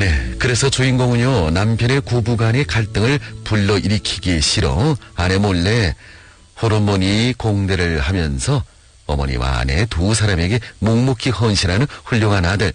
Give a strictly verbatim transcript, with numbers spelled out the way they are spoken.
네, 그래서 주인공은요, 남편의 고부간의 갈등을 불러일으키기 싫어 아내 몰래 호르몬이 공대를 하면서 어머니와 아내 두 사람에게 묵묵히 헌신하는 훌륭한 아들